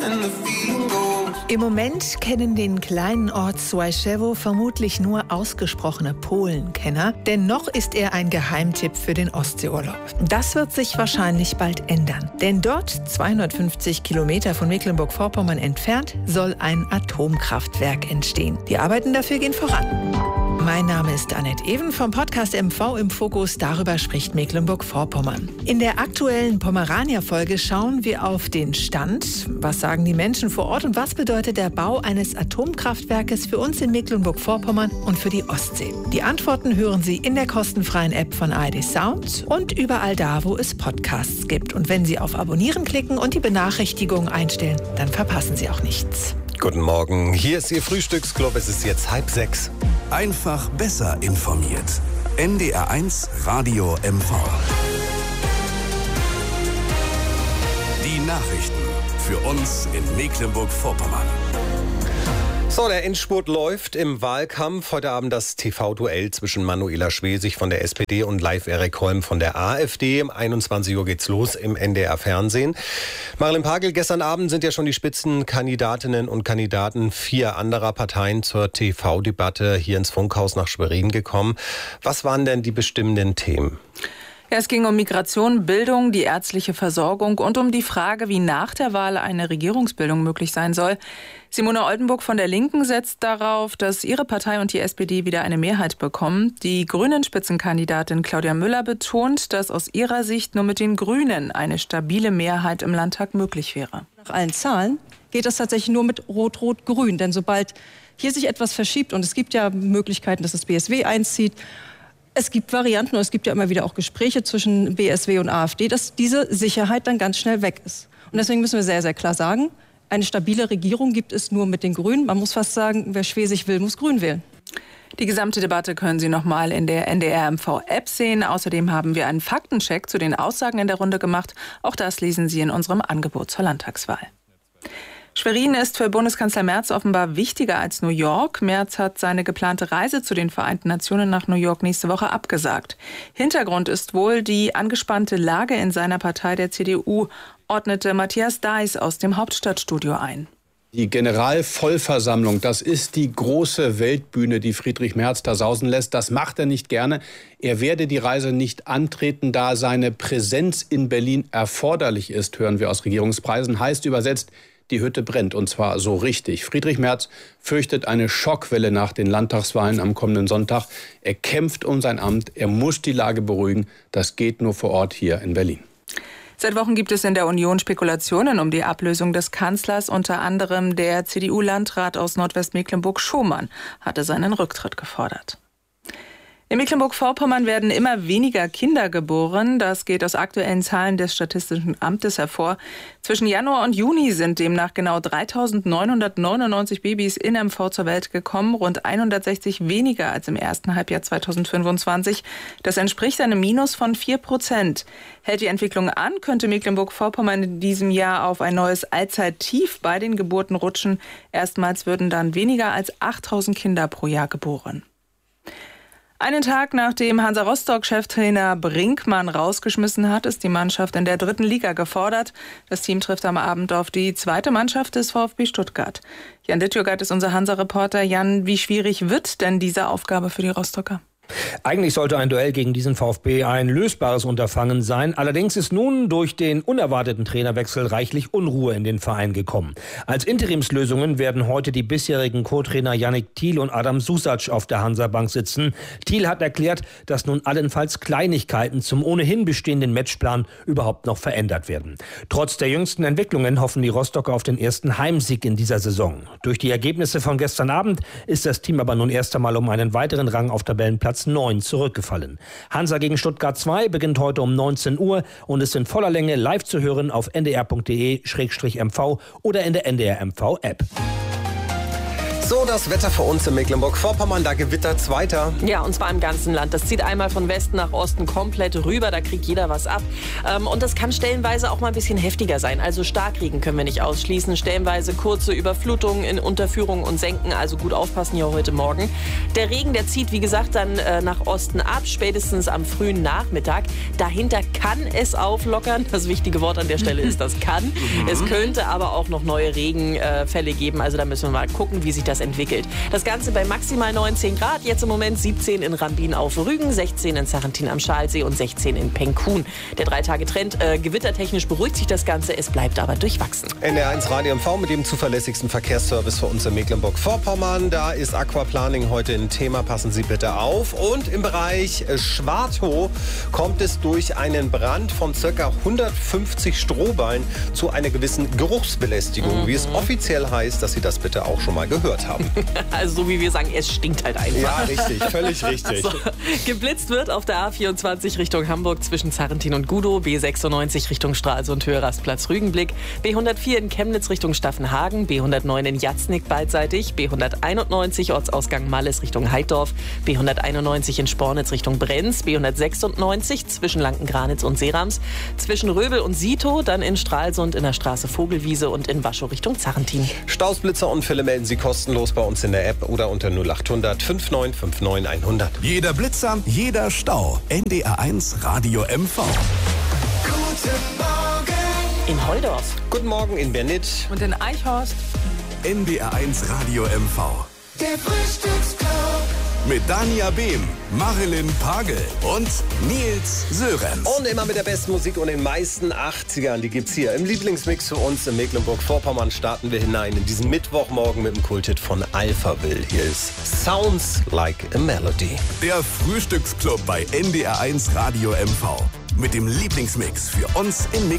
Im Moment kennen den kleinen Ort Służewo vermutlich nur ausgesprochene Polenkenner, denn noch ist er ein Geheimtipp für den Ostseeurlaub. Das wird sich wahrscheinlich bald ändern, denn dort, 250 Kilometer von Mecklenburg-Vorpommern entfernt, soll ein Atomkraftwerk entstehen. Die Arbeiten dafür gehen voran. Mein Name ist Annette Even vom Podcast MV im Fokus. Darüber spricht Mecklenburg-Vorpommern. In der aktuellen Pomerania-Folge schauen wir auf den Stand. Was sagen die Menschen vor Ort und was bedeutet der Bau eines Atomkraftwerkes für uns in Mecklenburg-Vorpommern und für die Ostsee? Die Antworten hören Sie in der kostenfreien App von ARD Sound und überall da, wo es Podcasts gibt. Und wenn Sie auf Abonnieren klicken und die Benachrichtigungen einstellen, dann verpassen Sie auch nichts. Guten Morgen, hier ist Ihr Frühstücksclub. Es ist jetzt 5:30. Einfach besser informiert. NDR1 Radio MV. Die Nachrichten für uns in Mecklenburg-Vorpommern. So, der Endspurt läuft im Wahlkampf. Heute Abend das TV-Duell zwischen Manuela Schwesig von der SPD und Leif Erik Holm von der AfD. Um 21 Uhr geht's los im NDR-Fernsehen. Marilyn Pagel, gestern Abend sind ja schon die Spitzenkandidatinnen und Kandidaten 4 anderer Parteien zur TV-Debatte hier ins Funkhaus nach Schwerin gekommen. Was waren denn die bestimmenden Themen? Ja, es ging um Migration, Bildung, die ärztliche Versorgung und um die Frage, wie nach der Wahl eine Regierungsbildung möglich sein soll. Simone Oldenburg von der Linken setzt darauf, dass ihre Partei und die SPD wieder eine Mehrheit bekommen. Die Grünen-Spitzenkandidatin Claudia Müller betont, dass aus ihrer Sicht nur mit den Grünen eine stabile Mehrheit im Landtag möglich wäre. Nach allen Zahlen geht das tatsächlich nur mit Rot-Rot-Grün. Denn sobald hier sich etwas verschiebt, und es gibt ja Möglichkeiten, dass das BSW einzieht, es gibt Varianten und es gibt ja immer wieder auch Gespräche zwischen BSW und AfD, dass diese Sicherheit dann ganz schnell weg ist. Und deswegen müssen wir sehr, sehr klar sagen, eine stabile Regierung gibt es nur mit den Grünen. Man muss fast sagen, wer Schwesig will, muss Grün wählen. Die gesamte Debatte können Sie nochmal in der NDR-MV-App sehen. Außerdem haben wir einen Faktencheck zu den Aussagen in der Runde gemacht. Auch das lesen Sie in unserem Angebot zur Landtagswahl. Schwerin ist für Bundeskanzler Merz offenbar wichtiger als New York. Merz hat seine geplante Reise zu den Vereinten Nationen nach New York nächste Woche abgesagt. Hintergrund ist wohl die angespannte Lage in seiner Partei, der CDU, ordnete Matthias Deiß aus dem Hauptstadtstudio ein. Die Generalvollversammlung, das ist die große Weltbühne, die Friedrich Merz da sausen lässt. Das macht er nicht gerne. Er werde die Reise nicht antreten, da seine Präsenz in Berlin erforderlich ist, hören wir aus Regierungspreisen. Heißt übersetzt, die Hütte brennt, und zwar so richtig. Friedrich Merz fürchtet eine Schockwelle nach den Landtagswahlen am kommenden Sonntag. Er kämpft um sein Amt, er muss die Lage beruhigen. Das geht nur vor Ort hier in Berlin. Seit Wochen gibt es in der Union Spekulationen um die Ablösung des Kanzlers. Unter anderem der CDU-Landrat aus Nordwestmecklenburg Schomann hatte seinen Rücktritt gefordert. In Mecklenburg-Vorpommern werden immer weniger Kinder geboren. Das geht aus aktuellen Zahlen des Statistischen Amtes hervor. Zwischen Januar und Juni sind demnach genau 3.999 Babys in MV zur Welt gekommen, rund 160 weniger als im ersten Halbjahr 2025. Das entspricht einem Minus von 4%. Hält die Entwicklung an, könnte Mecklenburg-Vorpommern in diesem Jahr auf ein neues Allzeittief bei den Geburten rutschen. Erstmals würden dann weniger als 8.000 Kinder pro Jahr geboren. Einen Tag nachdem Hansa Rostock-Cheftrainer Brinkmann rausgeschmissen hat, ist die Mannschaft in der 3. Liga gefordert. Das Team trifft am Abend auf die zweite Mannschaft des VfB Stuttgart. Jan Dittjögert ist unser Hansa-Reporter. Jan, wie schwierig wird denn diese Aufgabe für die Rostocker? Eigentlich sollte ein Duell gegen diesen VfB ein lösbares Unterfangen sein. Allerdings ist nun durch den unerwarteten Trainerwechsel reichlich Unruhe in den Verein gekommen. Als Interimslösungen werden heute die bisherigen Co-Trainer Yannick Thiel und Adam Susac auf der Hansa-Bank sitzen. Thiel hat erklärt, dass nun allenfalls Kleinigkeiten zum ohnehin bestehenden Matchplan überhaupt noch verändert werden. Trotz der jüngsten Entwicklungen hoffen die Rostocker auf den ersten Heimsieg in dieser Saison. Durch die Ergebnisse von gestern Abend ist das Team aber nun erst einmal um einen weiteren Rang auf Tabellenplatz 9 zurückgefallen. Hansa gegen Stuttgart 2 beginnt heute um 19 Uhr und ist in voller Länge live zu hören auf ndr.de/mv oder in der NDR MV App. So, das Wetter für uns in Mecklenburg-Vorpommern, da gewittert's weiter. Ja, und zwar im ganzen Land. Das zieht einmal von Westen nach Osten komplett rüber, da kriegt jeder was ab. Und das kann stellenweise auch mal ein bisschen heftiger sein. Also Starkregen können wir nicht ausschließen. Stellenweise kurze Überflutungen in Unterführungen und Senken, also gut aufpassen hier heute Morgen. Der Regen, der zieht, wie gesagt, dann nach Osten ab, spätestens am frühen Nachmittag. Dahinter kann es auflockern. Das wichtige Wort an der Stelle ist das kann. Es könnte aber auch noch neue Regenfälle geben. Also da müssen wir mal gucken, wie sich das entwickelt. Das Ganze bei maximal 19 Grad, jetzt im Moment 17 in Rambin auf Rügen, 16 in Sarrentin am Schalsee und 16 in Penkhuhn. Der 3-Tage-Trend, gewittertechnisch beruhigt sich das Ganze, es bleibt aber durchwachsen. NDR1 Radio MV mit dem zuverlässigsten Verkehrsservice für uns in Mecklenburg-Vorpommern. Da ist Aquaplaning heute ein Thema, passen Sie bitte auf. Und im Bereich Schwartow kommt es durch einen Brand von ca. 150 Strohballen zu einer gewissen Geruchsbelästigung. Wie es offiziell heißt, dass Sie das bitte auch schon mal gehört haben. Also so wie wir sagen, es stinkt halt einfach. Ja, richtig, völlig richtig. So, geblitzt wird auf der A24 Richtung Hamburg zwischen Zarrentin und Gudow, B96 Richtung Stralsund Höhe Rastplatz Rügenblick, B104 in Chemnitz Richtung Staffenhagen, B109 in Jatznick beidseitig, B191 Ortsausgang Malles Richtung Heiddorf, B191 in Spornitz Richtung Brenz, B196 zwischen Lankengranitz und Seerams, zwischen Röbel und Sito, dann in Stralsund in der Straße Vogelwiese und in Waschow Richtung Zarrentin. Staus, Blitzerunfälle melden Sie kostenlos bei uns in der App oder unter 0800 5959 100. Jeder Blitzer, jeder Stau. NDR1 Radio MV. Guten Morgen In Holdorf. Guten Morgen in Bennett. Und in Eichhorst. NDR1 Radio MV. der Frühstücksclub. Mit Dania Behm, Marilyn Pagel und Nils Sörenz. Und immer mit der besten Musik und den meisten 80ern, die gibt's hier im Lieblingsmix für uns in Mecklenburg-Vorpommern. Starten wir hinein in diesen Mittwochmorgen mit dem Kulthit von Alphaville. Hier ist Sounds Like a Melody. Der Frühstücksclub bei NDR1 Radio MV. Mit dem Lieblingsmix für uns in Mecklenburg.